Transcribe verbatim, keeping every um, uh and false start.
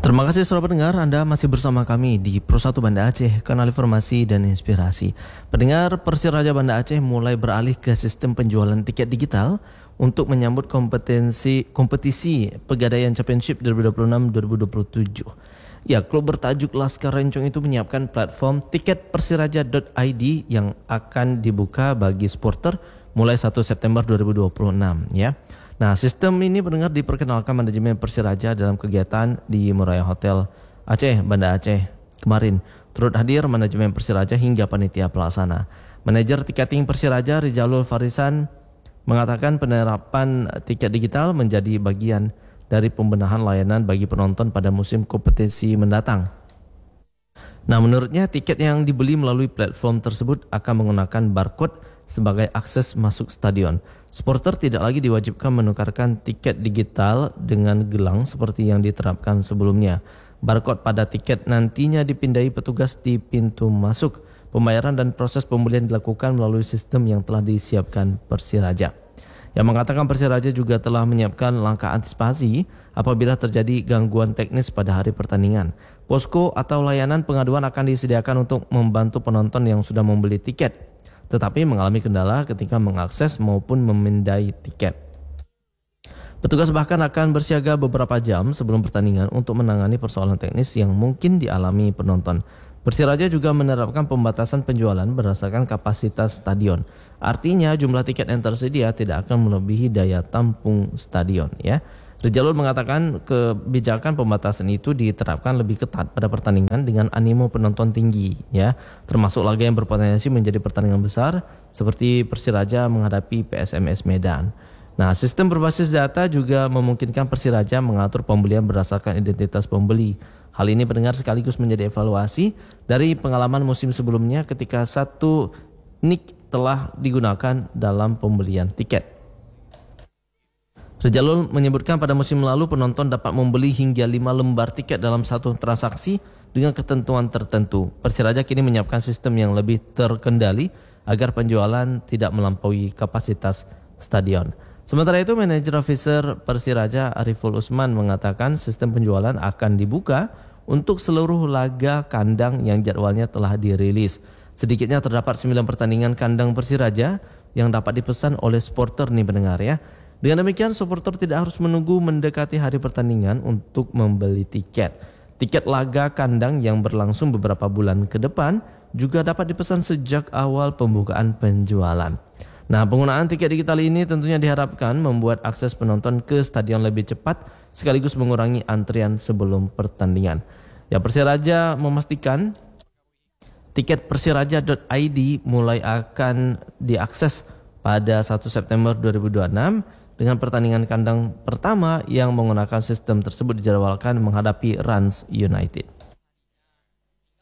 Terima kasih saudara pendengar, Anda masih bersama kami di Pro satu Banda Aceh, kanal informasi dan inspirasi. Pendengar, Persiraja Banda Aceh mulai beralih ke sistem penjualan tiket digital untuk menyambut kompetensi kompetisi Pegadaian Championship dua ribu dua puluh enam dua ribu dua puluh tujuh. Ya, klub bertajuk Laskar Rencong itu menyiapkan platform tiket persiraja dot i d yang akan dibuka bagi supporter mulai satu September dua ribu dua puluh enam ya. Nah, sistem ini pendengar diperkenalkan manajemen Persiraja dalam kegiatan di Muraya Hotel Aceh, Banda Aceh kemarin. Turut hadir manajemen Persiraja hingga panitia pelaksana. Manajer tiketing Persiraja Rijalul Farisan mengatakan penerapan tiket digital menjadi bagian dari pembenahan layanan bagi penonton pada musim kompetisi mendatang. Nah, menurutnya tiket yang dibeli melalui platform tersebut akan menggunakan barcode sebagai akses masuk stadion. Supporter tidak lagi diwajibkan menukarkan tiket digital dengan gelang seperti yang diterapkan sebelumnya. Barcode pada tiket nantinya dipindai petugas di pintu masuk. Pembayaran dan proses pembelian dilakukan melalui sistem yang telah disiapkan Persiraja. Yang mengatakan Persiraja juga telah menyiapkan langkah antisipasi apabila terjadi gangguan teknis pada hari pertandingan. Posko atau layanan pengaduan akan disediakan untuk membantu penonton yang sudah membeli tiket, tetapi mengalami kendala ketika mengakses maupun memindai tiket. Petugas bahkan akan bersiaga beberapa jam sebelum pertandingan untuk menangani persoalan teknis yang mungkin dialami penonton. Persiraja juga menerapkan pembatasan penjualan berdasarkan kapasitas stadion. Artinya jumlah tiket yang tersedia tidak akan melebihi daya tampung stadion ya. Rijalul mengatakan kebijakan pembatasan itu diterapkan lebih ketat pada pertandingan dengan animo penonton tinggi ya, termasuk laga yang berpotensi menjadi pertandingan besar seperti Persiraja menghadapi P S M S Medan. Nah, sistem berbasis data juga memungkinkan Persiraja mengatur pembelian berdasarkan identitas pembeli. Hal ini pendengar sekaligus menjadi evaluasi dari pengalaman musim sebelumnya ketika satu nik telah digunakan dalam pembelian tiket. Rijalul menyebutkan pada musim lalu penonton dapat membeli hingga lima lembar tiket dalam satu transaksi dengan ketentuan tertentu. Persiraja kini menyiapkan sistem yang lebih terkendali agar penjualan tidak melampaui kapasitas stadion. Sementara itu, manajer officer Persiraja Ariful Usman mengatakan sistem penjualan akan dibuka untuk seluruh laga kandang yang jadwalnya telah dirilis. Sedikitnya terdapat sembilan pertandingan kandang Persiraja yang dapat dipesan oleh supporter nih pendengar ya. Dengan demikian, supporter tidak harus menunggu mendekati hari pertandingan untuk membeli tiket. Tiket laga kandang yang berlangsung beberapa bulan ke depan juga dapat dipesan sejak awal pembukaan penjualan. Nah, penggunaan tiket digital ini tentunya diharapkan membuat akses penonton ke stadion lebih cepat sekaligus mengurangi antrian sebelum pertandingan. Ya, Persiraja memastikan tiket persiraja dot i d mulai akan diakses pada satu September dua ribu dua puluh enam dengan pertandingan kandang pertama yang menggunakan sistem tersebut dijadwalkan menghadapi Rans United.